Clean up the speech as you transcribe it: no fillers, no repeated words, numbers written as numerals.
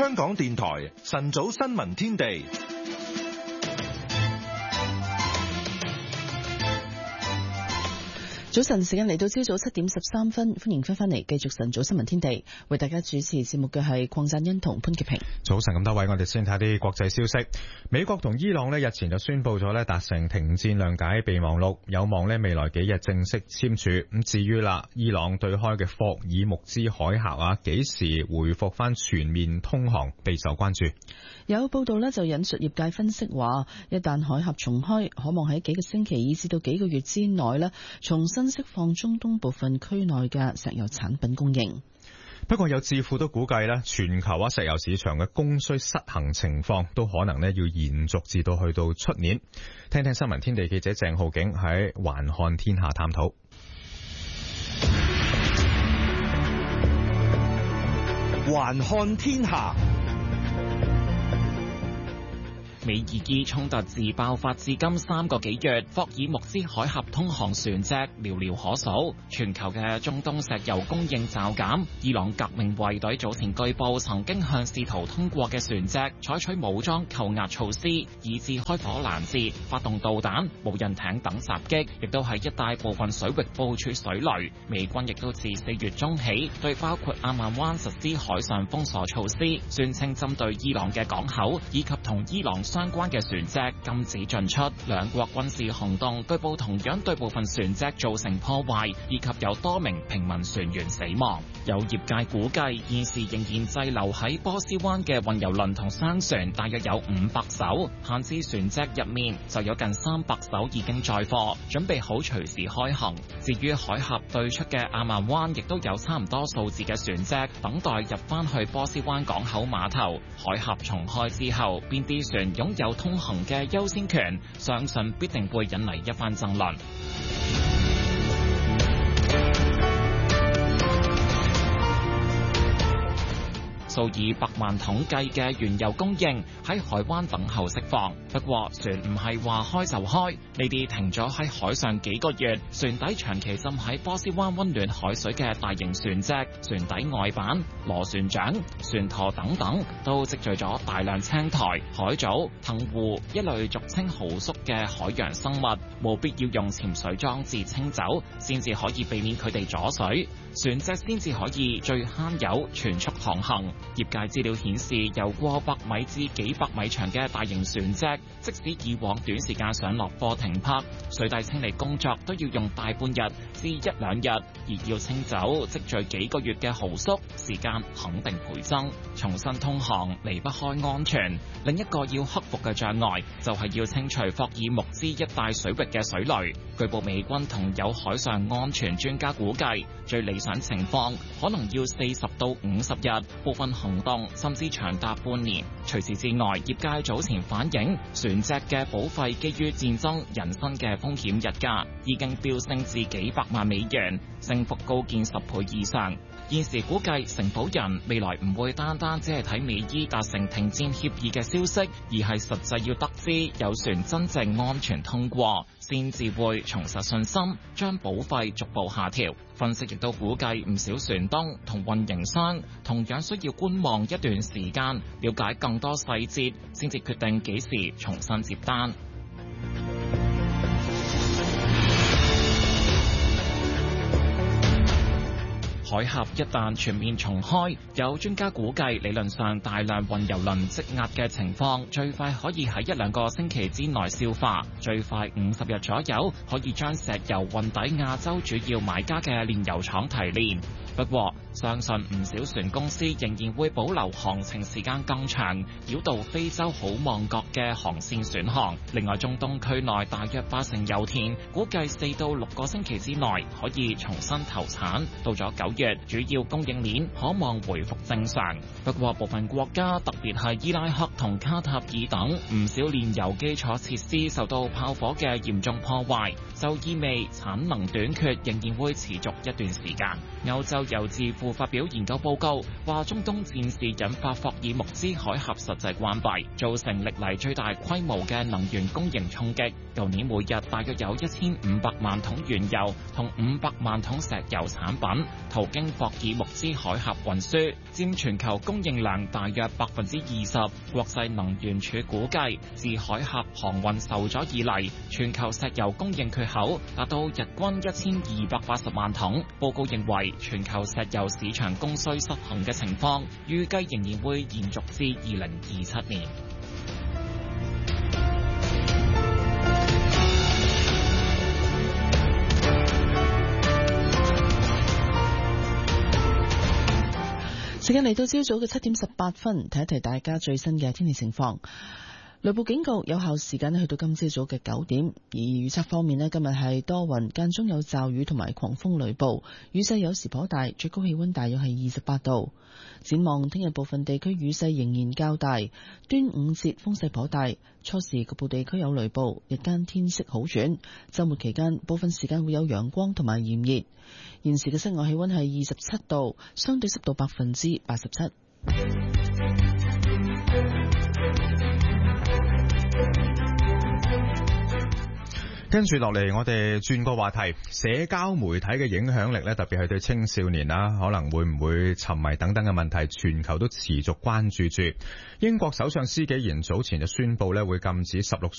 香港電台晨早新聞天地。 早晨，時間嚟到朝早7點13分，歡迎翻嚟繼續晨早新聞天地，為大家主持節目嘅係鄺贊恩同潘潔平。 早晨咁多位，我哋先睇啲國際消息。美國同伊朗日前就宣布咗達成停戰諒解備忘錄，有望未來幾日正式簽署。咁至於伊朗對開嘅霍爾木茲海峽幾時回復翻全面通航，備受關注。 有報道就引述業界分析話，一旦海峽重開，可望喺幾個星期以至到幾個月之內重新釋放中東部分區內嘅石油產品供應。 不過有智庫都估計全球石油市場嘅供需失衡情況都可能要延續至到去到出年。聽聽新聞天地記者鄭浩景喺環看天下探討。 環看天下。 美伊伊衝突自爆發至今3個幾月，霍爾木茲海峽通航船隻寥寥可數，全球嘅中東石油供應驟減。伊朗革命衛隊早前據報曾經向試圖通過嘅船隻採取武裝扣押措施，以致開火攔截、發動導彈、無人艇等襲擊，亦都喺一大部分水域部署水雷。美軍亦都自4月中起對包括阿曼灣實施海上封鎖措施，宣稱針對伊朗嘅港口以及同伊朗相關嘅船隻禁止進出。兩國軍事行動據報同樣對部分船隻造成破壞，以及有多名平民船員死亡。有業界估計，現時仍然滯留喺波斯灣嘅運油輪同商船大約有500艘，閒置船隻入面就有近300艘已經載貨，準備好隨時開行。至於海峽對出嘅阿曼灣，亦都有差唔多數字嘅船隻等待入翻去波斯灣港口碼頭。海峽重開之後，邊啲船擁有通行嘅優先權，相信必定會引嚟一番爭論。數以百萬桶計嘅原油供應喺海灣等候釋放，不過船唔係話開就開，呢啲停咗喺海上幾個月，船底長期浸喺波斯灣溫暖海水嘅大型船隻、船底外板、螺旋槳、船舵等等，都積聚咗大量青苔、海藻、藤壺一類俗稱蠔蟀嘅海洋生物，務必要用潛水裝置清走，先至可以避免佢哋阻水，船隻先至可以最慳油全速航行。業界資料顯示，由過百米至幾百米長嘅大型船隻，即使以往短時間上落貨停泊，水底清理工作都要用大半日至1-2日，而要清走積聚幾個月嘅蠔蟀，時間肯定倍增。重新通航離不開安全，另一個要克服嘅障礙就係要清除霍爾木茲一帶水域嘅水雷。據報美軍同有海上安全專家估計，最理想情況可能要40到50日，部分行動甚至長達半年。除此之外，業界早前反映船隻嘅保費基於戰爭人身嘅風險日價已經飆升至幾百萬美元，升幅高見10倍以上。現時估計承保人未來唔會單單只係睇美伊達成停戰協議嘅消息，而係實際要得知有船真正安全通過，先至會重拾信心，將保費逐步下調。分析亦都估計唔少船東同運營商同樣需要觀望一段時間，了解更多細節，先至決定幾時重新接單。海峽一旦全面重開，有專家估計理論上大量運油輪積壓嘅情況最快可以喺1-2個星期之內消化，最快50日左右可以將石油運抵亞洲主要買家嘅煉油廠提煉。不過，相信唔少船公司仍然會保留航程時間更長，繞道非洲好望角嘅航線選項。另外，中東區內大約80油田，估計4到6個星期之內可以重新投產。到咗9月，主要供應鏈可望回復正常。不過，部分國家，特別係伊拉克同卡塔爾等，唔少煉油基礎設施受到炮火嘅嚴重破壞，就意味產能短缺仍然會持續一段時間。歐洲油智庫庫發表研究報告，話中東戰事引發霍爾木茲海峽實際關閉，造成歷嚟最大規模嘅能源供應衝擊。舊年每日大約有1500萬桶原油同500萬桶石油產品途經霍爾木茲海峽運輸，佔全球供應量大約20%。國際能源署估計，自海峽航運受阻以嚟，全球石油供應缺口達到日均1280萬桶。報告認為，全球石油市場供需失衡嘅情況，預計仍然會延續至2027年。 時間嚟到朝早嘅7點18分，提一提大家最新嘅天氣情況。雷暴警告有效時間去到今朝早嘅9點，而預測方面今日係多雲，間中有驟雨同埋狂風雷暴，雨勢有時頗大，最高氣溫大約係28度。展望聽日部分地區雨勢仍然較大，端午節風勢頗大，初時局部地區有雷暴，日間天色好轉，週末期間部分時間會有陽光同埋炎熱。現時嘅室外氣溫係27度，相對濕度87%。 跟住落嚟，我哋轉個話題，社交媒體嘅影響力咧，特別係對青少年啦，可能會唔會沉迷等等嘅問題，全球都持續關注住。英國首相施紀賢早前就宣布咧，會禁止16